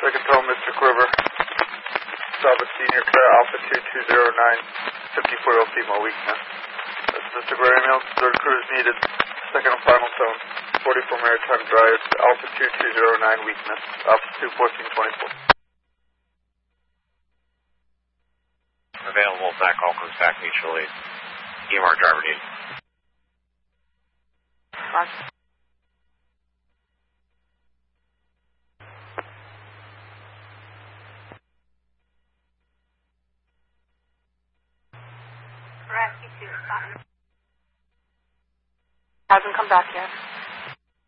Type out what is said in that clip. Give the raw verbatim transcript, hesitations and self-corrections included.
Second tone, Mystic River. Salvage Senior, clear Alpha two two zero nine, fifty-four L T M O weakness. That's Mystic River ambulance, third cruise needed. Second and final tone, forty-four Maritime Drive, Alpha two two zero nine weakness, Alpha two fourteen twenty-four. Available, back call comes back mutually. E M R driver needed. Roger. Rescue two, hasn't come back yet.